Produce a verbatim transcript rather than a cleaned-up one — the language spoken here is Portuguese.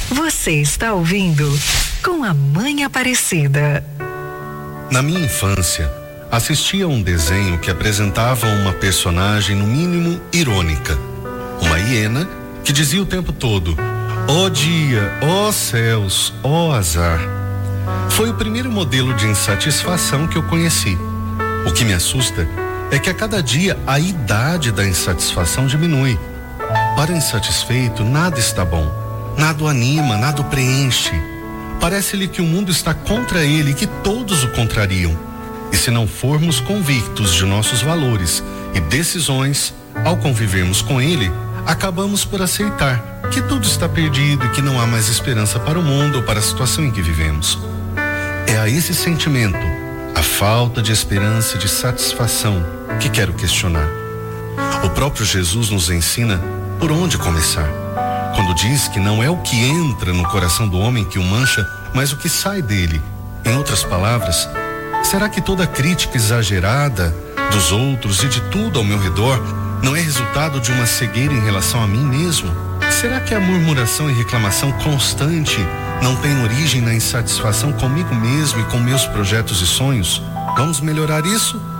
Você está ouvindo Com a Mãe Aparecida. Na minha infância, assistia a um desenho que apresentava uma personagem no mínimo irônica. Uma hiena que dizia o tempo todo: ó dia, ó céus, ó azar. Foi o primeiro modelo de insatisfação que eu conheci. O que me assusta é que a cada dia a idade da insatisfação diminui. Para o insatisfeito, nada está bom, nada o anima, nada o preenche. Parece-lhe que o mundo está contra ele e que todos o contrariam. E se não formos convictos de nossos valores e decisões, ao convivermos com ele, acabamos por aceitar que tudo está perdido e que não há mais esperança para o mundo ou para a situação em que vivemos. É a esse sentimento, a falta de esperança e de satisfação, que quero questionar. O próprio Jesus nos ensina por onde começar, quando diz que não é o que entra no coração do homem que o mancha, mas o que sai dele. Em outras palavras, será que toda crítica exagerada dos outros e de tudo ao meu redor não é resultado de uma cegueira em relação a mim mesmo? Será que a murmuração e reclamação constante não tem origem na insatisfação comigo mesmo e com meus projetos e sonhos? Vamos melhorar isso?